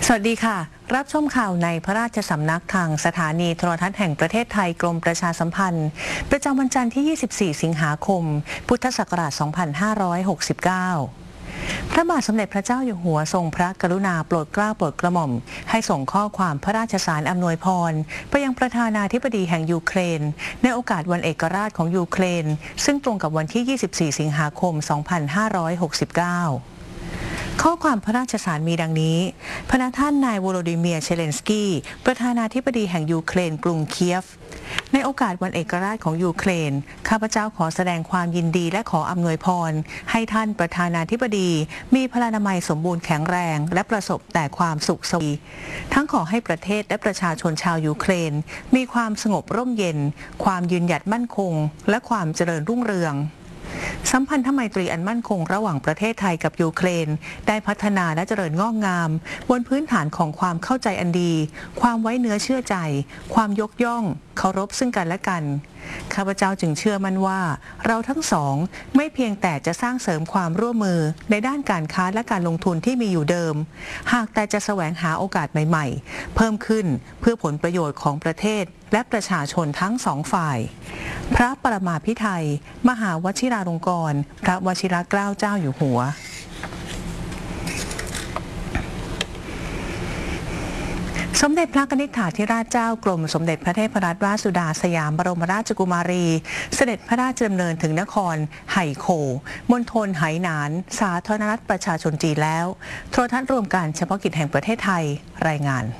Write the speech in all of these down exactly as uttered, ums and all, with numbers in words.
สวัสดีค่ะรับชมข่าวในพระราชสำนักทางสถานีโทรทัศน์แห่งประเทศไทยกรมประชาสัมพันธ์ประจำวันจันทร์ที่ ยี่สิบสี่ สิงหาคม พุทธศักราช สองพันห้าร้อยหกสิบเก้า พระบาทสมเด็จพระเจ้าอยู่หัวทรงพระกรุณาโปรดเกล้าโปรดกระหม่อมให้ส่งข้อความพระราชสารอำนวยพรไปยังประธานาธิบดีแห่งยูเครนในโอกาสวันเอกราชของยูเครนซึ่งตรงกับวันที่ ยี่สิบสี่ สิงหาคม สองพันห้าร้อยหกสิบเก้าข้อความพระราชสารมีดังนี้พระท่านนายวโลดิเมียร์ เชเลนสกี้ประธานาธิบดีแห่งยูเครนกรุงเคียฟในโอกาสวันเอกราชของยูเครนข้าพเจ้าขอแสดงความยินดีและขออำนวยพรให้ท่านประธานาธิบดีมีพลานามัยสมบูรณ์แข็งแรงและประสบแต่ความสุขสวีทั้งขอให้ประเทศและประชาชนชาวยูเครนมีความสงบร่มเย็นความยืนหยัดมั่นคงและความเจริญรุ่งเรืองสัมพันธไมตรีอันมั่นคงระหว่างประเทศไทยกับยูเครนได้พัฒนาและเจริญงอกงามบนพื้นฐานของความเข้าใจอันดีความไว้เนื้อเชื่อใจความยกย่องเคารพซึ่งกันและกันข้าพเจ้าจึงเชื่อมั่นว่าเราทั้งสองไม่เพียงแต่จะสร้างเสริมความร่วมมือในด้านการค้าและการลงทุนที่มีอยู่เดิมหากแต่จะแสวงหาโอกาสใหม่ๆเพิ่มขึ้นเพื่อผลประโยชน์ของประเทศและประชาชนทั้งสองฝ่ายพระปรมาภิไธยมหาวชิราลงกรณ์พระวชิรเกล้าเจ้าอยู่หัวสมเด็จพระนิธิถาธิราชเจ้ากรมสมเด็จพระเทพรัตนราชสุดาสยามบรมราชกุมารีเสด็จพระราชดำเนินถึงนครไหโขมณฑลไหหนานสาธารณรัฐประชาชนจีนแล้วโทรทัศน์รวมการเฉพาะกิจแห่งประเทศไทยรายงาน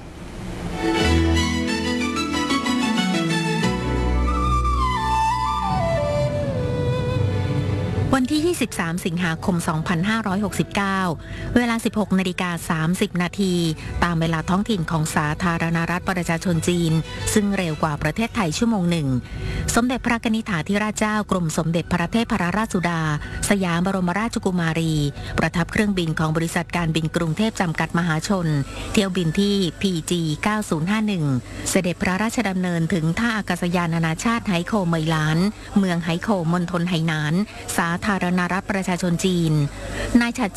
วันที่ ยี่สิบสาม สิงหาคม สองพันห้าร้อยหกสิบเก้า เวลา สิบหกนาฬิกาสามสิบนาทีตามเวลาท้องถิ่นของสาธารณรัฐประชาชนจีนซึ่งเร็วกว่าประเทศไทยชั่วโมงหนึ่งสมเด็จพระนิธิถาธิราชเจ้ากรมสมเด็จพระเทพรัตนราชสุดาสยามบรมราชกุมารีประทับเครื่องบินของบริษัทการบินกรุงเทพจำกัดมหาชนเที่ยวบินที่ พี จี เก้าศูนย์ห้าหนึ่ง เสด็จพระราชดำเนินถึงท่าอากาศยานนานาชาติไหโขเหมยหลานเมืองไหโขมณฑลไหหนานสาธารณรัฐประชาชนจีนนายฉัตร